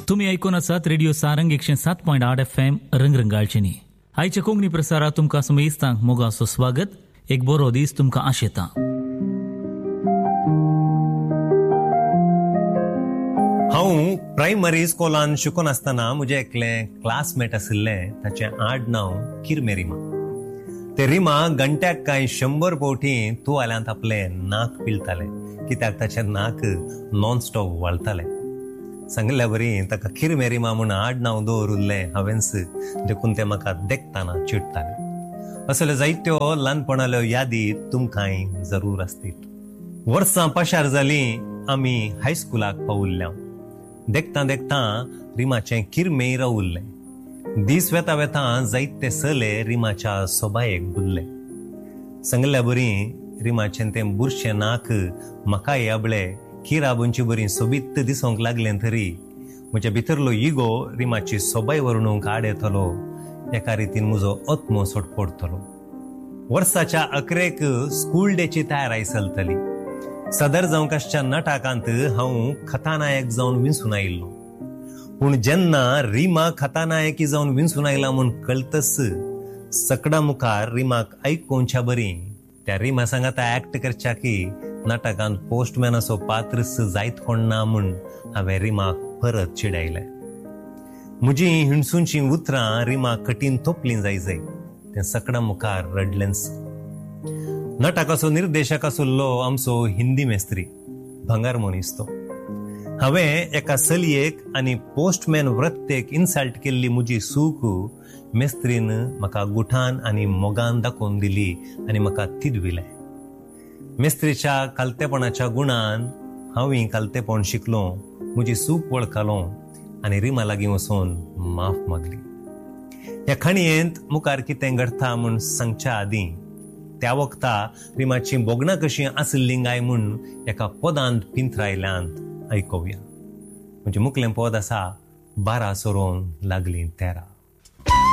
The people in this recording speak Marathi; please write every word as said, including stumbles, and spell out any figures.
तुम्ही ऐकून आसात रेडिओ सारंग एकशे सात पॉइंट आठ एफ एम रंगरंगाळचेनी. आयच्या कोंकणी प्रसारात तुमकां समेस्तांक मोगाचो स्वागत. एक बरो दीस तुमकां आशेता. हांव प्रायमरी स्कूलान शिकून आसतना म्हजें एकलें क्लासमेट आशिल्लें, ताचें आड नांव किरमे रिमा. ते रिमा घंट्याक कांय शंबर फावटी तूं आल्यांत आपलें नाक पिळटालें, कित्याक ताचें नाक नॉन स्टॉप वळतालें. सांगल्या बरी ताका किरमे रिमा म्हूण आड नांव दवरुल्लें हांवेंच, देखून ते म्हाका देखताना चिडटाले. असल्यो जायत्यो ल्हानपणाल्यो यादी तुमकांय जरूर आसतील. वर्सां पाशार जालीं आमी हायस्कुलाक पावुल्ल्या. देखता देखता रिमाचें किरमेय रावुल्लें. दीस वेता वेता जायते सले रिमाच्या सोबायेक बुल्ले. सांगल्या बरी रिमाचें तें बुरशें नाक म्हाकाय आबळे किराबूंची बरी सोबीत दिसोंक लागलें, तरी म्हज्या भितरलो इगो रिमाची सोबाय वरणूंक आड येतलो. एका रितीन म्हजो आत्मो सोडपडटलो. वर्साच्या अकरेक स्कूल डेची तयाराय चलतली. सदर जावंक आसच्या नाटकांत हांव खतानायक जावन विंसून आयिल्लो. पूण जेन्ना रिमा खतानायकी जावन विंसून आयला म्हूण कळटस सकडा मुखार रिमाक ऐकूंच्या बरी त्या रिमा सांगाता ऍक्ट करच्या की नाटकांत पोस्टमॅनाचो पात्रच जायत कोण ना म्हूण हांवें रिमाक परत चिडायलें. म्हजी हिणसूनची उतरां रिमा कठीण तोपलीं जाय जाय तें सकडा मुखार रडलेंच. नाटकाचो निर्देशक आसुल्लो आमचो हिंदी मेस्त्री भंगार मनीस तो. हांवें एका चलयेक आनी पोस्टमॅन वृत्तेक इन्सल्ट केल्ली म्हजी सूक मेस्त्रीन म्हाका गुठान आनी मोगान दाखोवन दिली आनी म्हाका तिडविलें. मेस्त्रीच्या कालतेपणाच्या गुणान हांवूय कालतेपण शिकलो, म्हजी सूक वळखलो आनी रिमा लागीं वचून माफ मागली. ह्या खणयेंत मुखार कितें घडटा म्हूण सांगच्या आदीं त्या वखता रिमाची बोगणां कशीं आसली काय म्हूण एका पदांत पिंथरायल्यांत आयकोवया. म्हणजे मुखलें पद आसा, बारा सोरोन लागलीं तेरा.